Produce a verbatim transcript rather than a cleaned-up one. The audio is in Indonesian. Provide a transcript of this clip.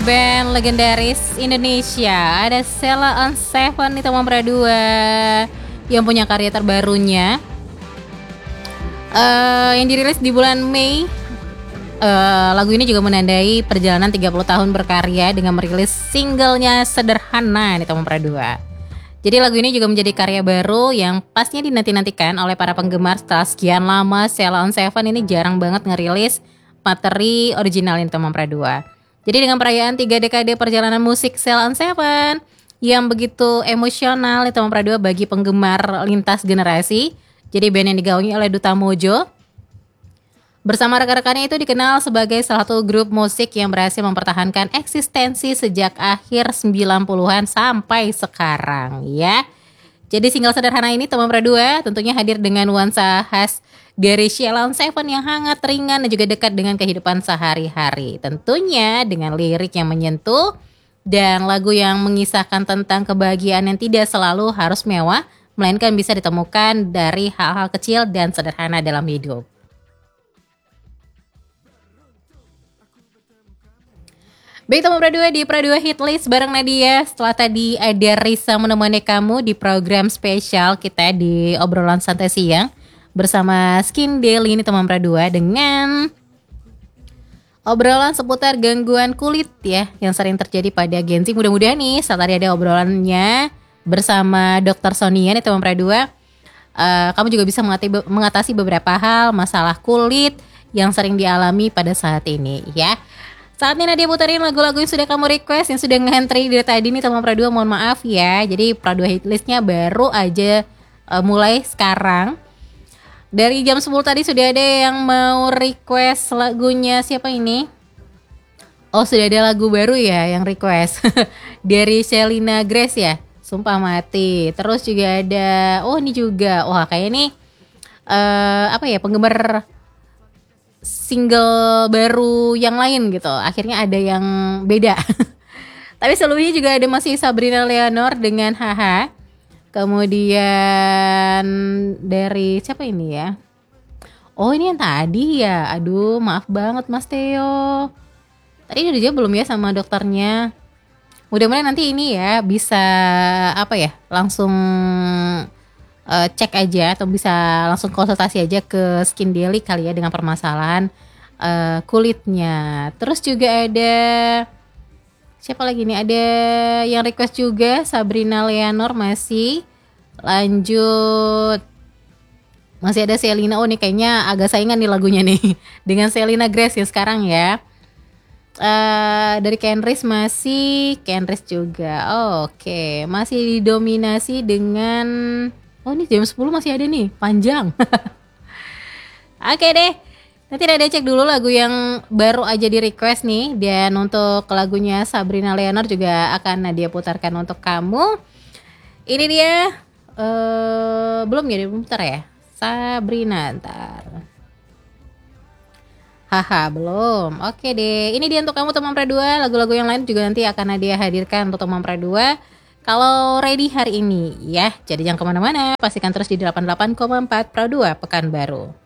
Band legendaris Indonesia, ada Sheila on Seven nih teman dua yang punya karya terbarunya uh, yang dirilis di bulan Mei. Uh, lagu ini juga menandai perjalanan tiga puluh tahun berkarya dengan merilis singlenya Sederhana nih teman dua. Jadi lagu ini juga menjadi karya baru yang pastinya dinanti-nantikan oleh para penggemar setelah sekian lama Sheila on Seven ini jarang banget ngerilis materi original ini teman dua. Jadi dengan perayaan tiga dekade perjalanan musik Sheila on Seven yang begitu emosional nih teman dua bagi penggemar lintas generasi. Jadi band yang digaungi oleh Duta Mojo bersama rekan-rekannya itu dikenal sebagai salah satu grup musik yang berhasil mempertahankan eksistensi sejak akhir sembilan puluhan sampai sekarang ya. Jadi single Sederhana ini teman dua tentunya hadir dengan nuansa khas dari Sheila on Seven yang hangat, ringan dan juga dekat dengan kehidupan sehari-hari. Tentunya dengan lirik yang menyentuh dan lagu yang mengisahkan tentang kebahagiaan yang tidak selalu harus mewah, melainkan bisa ditemukan dari hal-hal kecil dan sederhana dalam hidup. Baik teman Pradua, di Pradua Hitlist bareng Nadia. Setelah tadi ada Risa menemani kamu di program spesial kita di obrolan santai siang bersama Skin Daily ini teman Pradua dengan obrolan seputar gangguan kulit ya yang sering terjadi pada Gen Z. Mudah-mudahan nih setelah tadi ada obrolannya bersama dokter Sonia nih teman Pradua, uh, kamu juga bisa mengatasi, mengatasi beberapa hal masalah kulit yang sering dialami pada saat ini ya. Saatnya Nadia puterin lagu-lagu yang sudah kamu request, yang sudah ngantri dari tadi nih teman Pradua, mohon maaf ya. Jadi Pradua Hitlistnya baru aja uh, mulai sekarang. Dari jam sepuluh tadi sudah ada yang mau request lagunya siapa ini? Oh sudah ada lagu baru ya yang request dari Shelina Grace ya, Sumpah Mati. Terus juga ada, oh ini juga, wah kayak ini uh, apa ya penggemar single baru yang lain gitu. Akhirnya ada yang beda. Tapi sebelumnya juga ada masih Sabrina Leonor dengan Haha. Kemudian dari siapa ini ya? Oh ini yang tadi ya. Aduh maaf banget Mas Theo. Tadi udah jawab belum ya sama dokternya? Mudah-mudahan nanti ini ya bisa apa ya langsung Uh, cek aja atau bisa langsung konsultasi aja ke Skin Daily kali ya dengan permasalahan uh, kulitnya. Terus juga ada siapa lagi nih? Ada yang request juga Sabrina Leonor masih. Lanjut masih ada Selina. Oh nih kayaknya agak saingan nih lagunya nih dengan Shelina Grace yang sekarang ya. Uh, dari Kenris masih Kenris juga. Oh, oke okay. Masih didominasi dengan oh ini jam sepuluh masih ada nih, panjang. Oke deh, nanti Nadia cek dulu lagu yang baru aja di request nih. Dan untuk lagunya Sabrina Leonor juga akan Nadia putarkan untuk kamu. Ini dia, uh, belum ya, belum putar ya? Sabrina, ntar. Haha, belum. Oke deh, ini dia untuk kamu teman Pradua. Lagu-lagu yang lain juga nanti akan Nadia hadirkan untuk teman Pradua kalau ready hari ini ya. Jadi jangan kemana-mana, pastikan terus di delapan puluh delapan koma empat Pradua Pekanbaru.